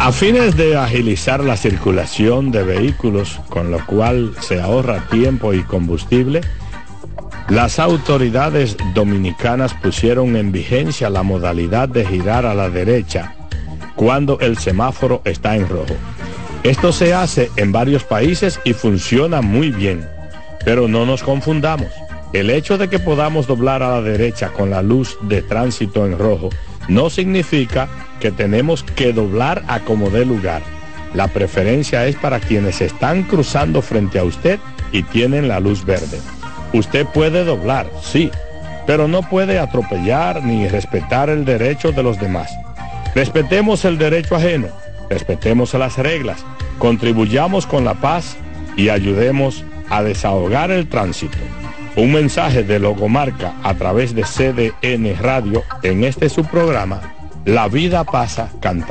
A fines de agilizar la circulación de vehículos, con lo cual se ahorra tiempo y combustible, las autoridades dominicanas pusieron en vigencia la modalidad de girar a la derecha cuando el semáforo está en rojo. Esto se hace en varios países y funciona muy bien, pero no nos confundamos. El hecho de que podamos doblar a la derecha con la luz de tránsito en rojo no significa que tenemos que doblar a como dé lugar. La preferencia es para quienes están cruzando frente a usted y tienen la luz verde. Usted puede doblar, sí, pero no puede atropellar ni respetar el derecho de los demás. Respetemos el derecho ajeno, respetemos las reglas, contribuyamos con la paz y ayudemos a desahogar el tránsito. Un mensaje de Logomarca a través de CDN Radio en este subprograma, La Vida Pasa Cantando.